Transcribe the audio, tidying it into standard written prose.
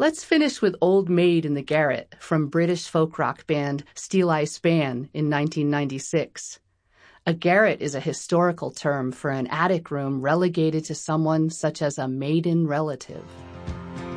Let's finish with Old Maid in the Garret from British folk rock band Steel Eye Span in 1996. A garret is a historical term for an attic room relegated to someone such as a maiden relative.